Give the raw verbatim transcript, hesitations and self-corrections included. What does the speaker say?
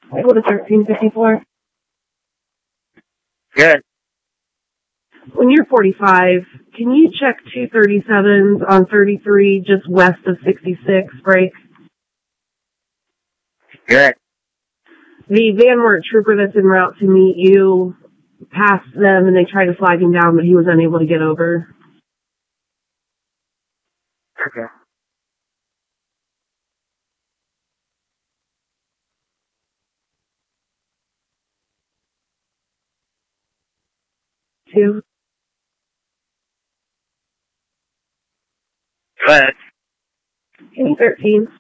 Go to thirteen fifty-four. Good. When you're forty-five, can you check two thirty-sevens on thirty-three just west of sixty-six, break? Good. The Van Wert trooper that's en route to meet you passed them and they tried to flag him down, but he was unable to get over. Okay. Two. Good. Any thirteen.